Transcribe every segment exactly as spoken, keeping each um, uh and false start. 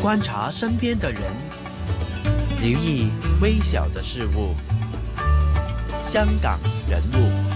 观察身边的人，留意微小的事物。香港人物。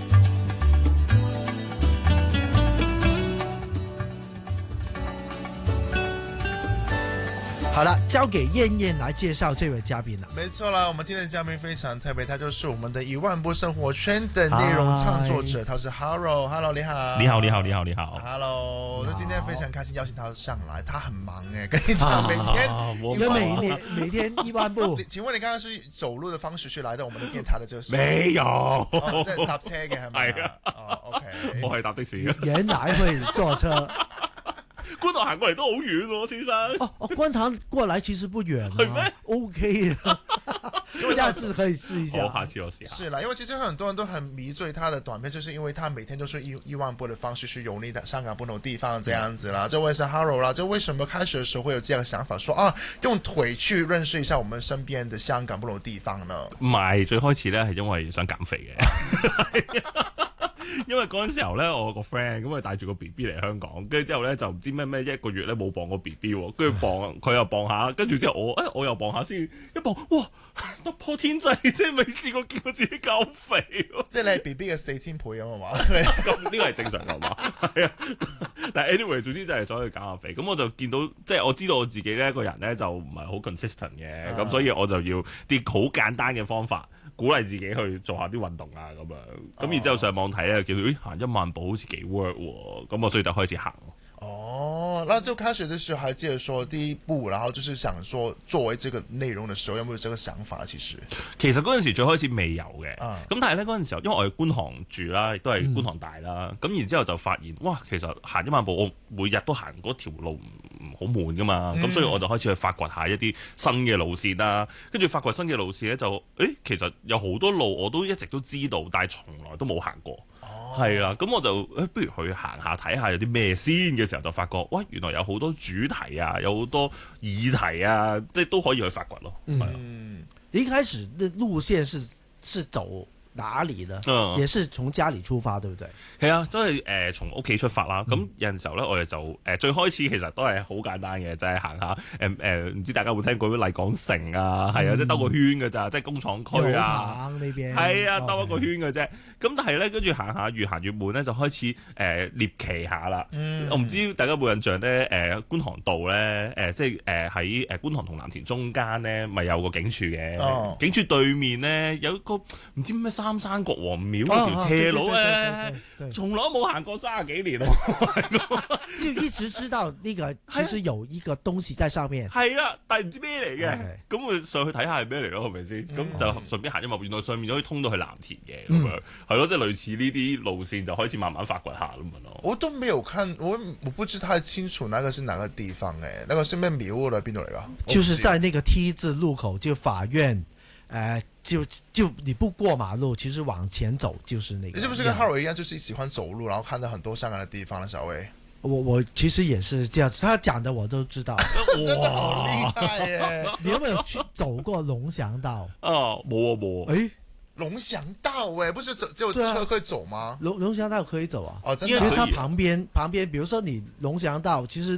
好了，交给燕燕来介绍这位嘉宾了。 没错啦，我们今天的嘉宾非常特别，他就是我们的一万步生活圈的内容创作者，他是 Haro。Hello， 你好。 你好，你好，你好，你好。 Hello， 就今天非常开心邀请他上来，他很忙哎，跟你讲，每天， 因为每年每天一万步。 请問你剛剛是走路的方式去來到我們的電台的這個？ 沒有， 哦、即係搭車嘅係咪？ 係啊。 哦 ，OK， 我係搭的士。 原來會坐車。 觀塘行過嚟都好遠喎，先生。 哦哦，觀塘過來其實不遠啊。係咩 ？OK 啊，下次可以試一下。 我下次我試下。 是啦，因為其實很多人都很迷醉他的短片，就是因為他每天都是一一萬步的方式去遊歷的香港不同地方，這樣子啦。這位是 Haro 啦，就為什麼開始的時候會有這樣的想法說，說啊，用腿去認識一下我們身邊的香港不同地方呢？ 唔係，最開始咧係因為想減肥嘅。因為嗰陣時候咧，我個 friend 咁佢帶住個 B B 嚟香港，跟住之後咧就唔知咩咩一個月咧冇磅過 B B 喎，跟住磅佢又磅下，跟住之後我誒我又磅下先一磅，哇突破天際，即係未試過見過自己咁肥喎， 即係你係 B B 嘅四千倍咁啊嘛？ 咁呢個係正常㗎嘛？係啊，但係 anyway 總之就係想去減下肥，咁我就見到即係我知道我自己咧個人咧就唔係好 consistent 嘅，咁、啊、所以我就要啲好簡單嘅方法。鼓勵自己去做下啲運動啊咁樣，咁然之後上網睇咧，見到咦行一萬步好似幾 work 喎，咁我所以就開始行。 哦，那就開始的時候還記得說第一步，然後就是想說作為這個內容的時候，有冇有這個想法？其實其實嗰陣時最開始未有嘅，咁、啊、但係咧嗰陣時候，因為我係觀塘住啦，亦都係觀塘大啦，咁、嗯、然之後就發現哇，其實行一萬步，我每日都行嗰條路唔好悶噶嘛，咁、嗯、所以我就開始去發掘下一啲新嘅路線啦，跟住發掘新嘅路線咧就，誒其實有好多路我都一直都知道，但係從來都冇行過。係啦，咁我就誒，不如去行下睇下有啲咩先嘅時候，就發覺，喂，原來有好多主題啊，有好多議題啊，即係都可以去發掘咯。 嗯，一開始的路線是是走哪裡呢？嗯，也是從家裡出發，對唔對？ 係啊，都係誒從屋企出發啦。咁、嗯、有陣時候咧，我哋就誒、呃、最開始其實都係好簡單嘅，就係、是、行下誒誒，唔知大家有冇聽過啲麗港城啊？係、嗯、啊，即係兜個圈嘅咋，即係工廠區啊。呢邊係啊，兜一個圈嘅啫。咁、okay. 但係咧，跟住行下越行越悶咧，就開始誒獵奇下啦。嗯、我唔知大家有冇印象咧？誒、呃、觀塘道咧，誒、呃、即係誒喺誒觀塘同藍田中間咧，咪有個警署嘅、哦。警署對面咧有一個唔知咩三山國王廟嗰條斜路咧，從來都冇行過三十幾年咯。 就一直知道呢個其實有一個東西在上面。係啊，但係唔知咩嚟嘅。咁我上去睇下係咩嚟咯，係咪先？咁、嗯、就順便行一步，原來上面可以通到去藍田嘅咁樣。係咯，即係類似呢啲路線就開始慢慢發掘下咁樣咯。 我都沒有看，我我不知太清楚，那個是哪個地方誒？那個是咩廟嚟？邊度嚟噶？ 就是在那個 T 字路口，就法院，誒、呃，就就你不過馬路，其實往前走就是那個。 你是不是跟 Haro 一樣，就是喜歡走路，然後看到很多香港的地方呢？小薇， 我我其實也是這樣子，他講的我都知道。 真的好厲害耶！ 你有沒有去走過龍翔道？ 哦，冇啊冇。誒。 龍翔道誒，不是只只有車可以走嗎？ 龍龍翔道可以走啊， 哦，真的。 其實它旁邊旁邊，比如說你龍翔道，其實。